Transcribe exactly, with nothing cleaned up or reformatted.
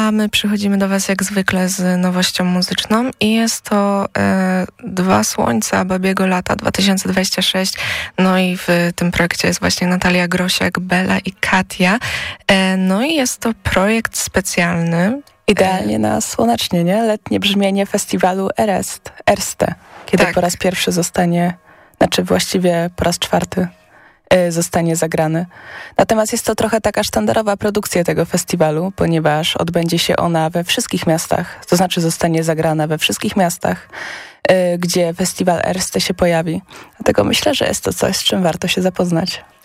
a my przychodzimy do was jak zwykle z nowością muzyczną i jest to e, Dwa Słońca Babiego Lata dwa tysiące dwudziesty szósty. No i w tym projekcie jest właśnie Natalia Grosiak, Bela i Katia. E, no i jest to projekt specjalny. Idealnie na słonecznie, nie? Letnie brzmienie festiwalu Erest, Erste, kiedy tak. po raz pierwszy zostanie, znaczy właściwie po raz czwarty y, zostanie zagrany. Natomiast jest to trochę taka sztandarowa produkcja tego festiwalu, ponieważ odbędzie się ona we wszystkich miastach, to znaczy zostanie zagrana we wszystkich miastach, y, gdzie festiwal Erste się pojawi. Dlatego myślę, że jest to coś, z czym warto się zapoznać.